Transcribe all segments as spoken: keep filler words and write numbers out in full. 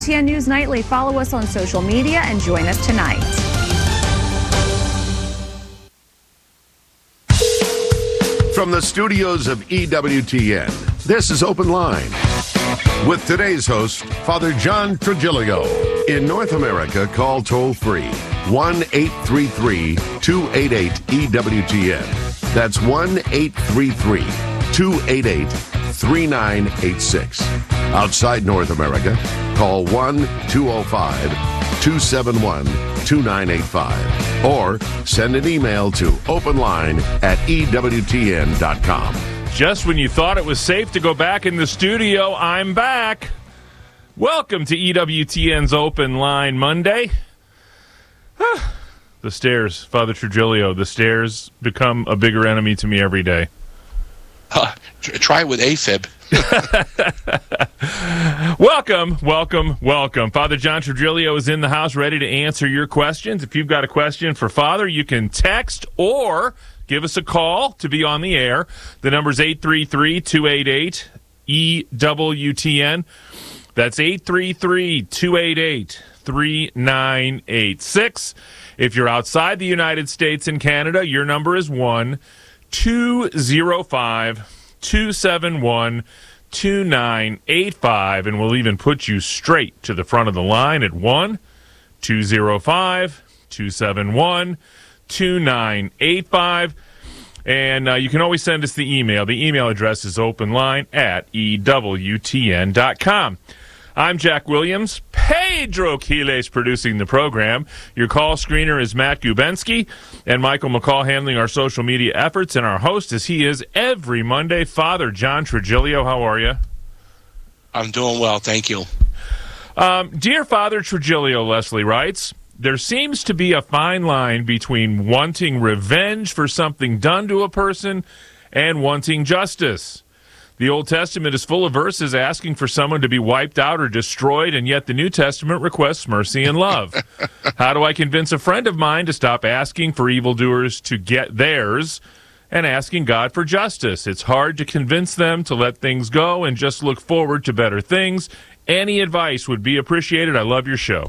T N News Nightly. Follow us on social media and join us tonight. From the studios of E W T N, this is Open Line. With today's host, Father John Trigilio. In North America, call toll-free one eight three three, two eight eight, E W T N. That's one eight three three, two eight eight, three nine eight six. Outside North America, call one two oh five, two seven one, two nine eight five or send an email to openline at E W T N dot com. Just when you thought it was safe to go back in the studio, I'm back. Welcome to E W T N's Open Line Monday. The stairs, Father Trigilio, the stairs become a bigger enemy to me every day. Uh, try it with AFib. Welcome, welcome, welcome. Father John Trigilio is in the house ready to answer your questions. If you've got a question for Father, you can text or give us a call to be on the air. The number's eight three three, two eight eight, E W T N. That's eight three three, two eight eight, three nine eight six. If you're outside the United States and Canada, your number is one two oh five, two seven one, two nine eight five, and we'll even put you straight to the front of the line at one two oh five, two seven one, two nine eight five. And uh, you can always send us the email. The email address is openline at E W T N dot com. I'm Jack Williams. Pedro Quiles producing the program. Your call screener is Matt Gubensky, and Michael McCall handling our social media efforts. And our host, as he is every Monday, Father John Trigilio. How are you? I'm doing well, thank you. Um, Dear Father Trigilio, Leslie writes, there seems to be a fine line between wanting revenge for something done to a person and wanting justice. The Old Testament is full of verses asking for someone to be wiped out or destroyed, and yet the New Testament requests mercy and love. How do I convince a friend of mine to stop asking for evildoers to get theirs and asking God for justice? It's hard to convince them to let things go and just look forward to better things. Any advice would be appreciated. I love your show.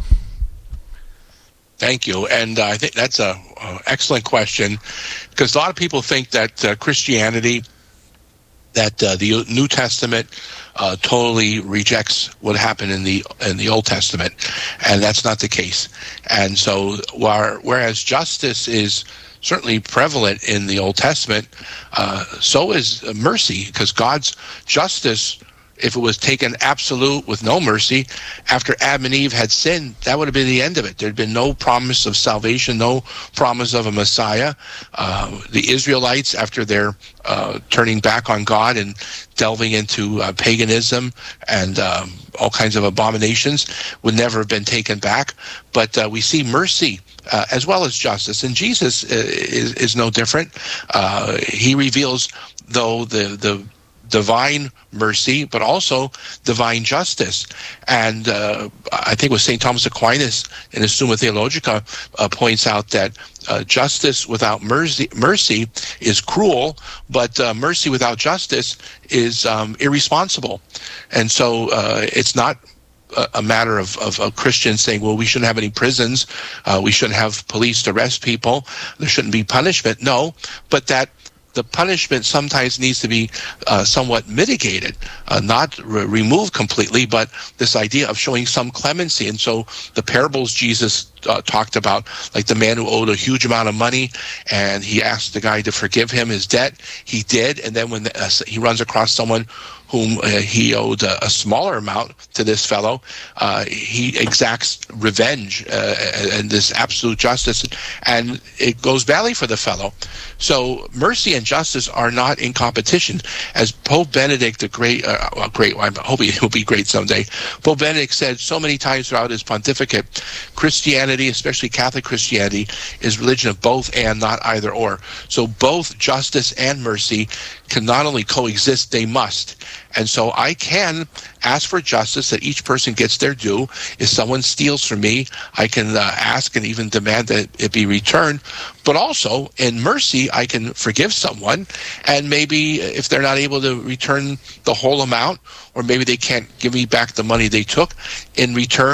Thank you. And uh, I think that's an excellent question, because a lot of people think that uh, Christianity, that uh, the New Testament uh, totally rejects what happened in the in the Old Testament, and that's not the case. And so, while, whereas justice is certainly prevalent in the Old Testament, uh, so is mercy, because God's justice, if it was taken absolute with no mercy, after Adam and Eve had sinned, that would have been the end of it. There had been no promise of salvation, no promise of a Messiah. Uh, the Israelites, after their uh, turning back on God and delving into uh, paganism and um, all kinds of abominations, would never have been taken back. But uh, we see mercy uh, as well as justice. And Jesus is, is no different. Uh, he reveals, though, the the divine mercy, but also divine justice. And uh, I think with Saint Thomas Aquinas in his Summa Theologica uh, points out that uh, justice without mercy, mercy is cruel, but uh, mercy without justice is um, irresponsible. And so uh, it's not a matter of, of, of Christians saying, well, we shouldn't have any prisons, uh, we shouldn't have police to arrest people, there shouldn't be punishment. No, but that the punishment sometimes needs to be uh, somewhat mitigated, uh, not re- removed completely, but this idea of showing some clemency. And so the parables Jesus uh, talked about, like the man who owed a huge amount of money, and he asked the guy to forgive him his debt. He did, and then when the, uh, he runs across someone whom uh, he owed a, a smaller amount to this fellow, uh, he exacts revenge uh, and this absolute justice, and it goes badly for the fellow. So mercy and justice are not in competition. As Pope Benedict, the great, uh, well, great, I hope he will be great someday, Pope Benedict said so many times throughout his pontificate, Christianity, especially Catholic Christianity, is religion of both and, not either or. So both justice and mercy can not only coexist, they must. And so I can ask for justice, that each person gets their due. If someone steals from me, I can uh, ask and even demand that it be returned. But also, in mercy, I can forgive someone, and maybe if they're not able to return the whole amount, or maybe they can't give me back the money they took, in return,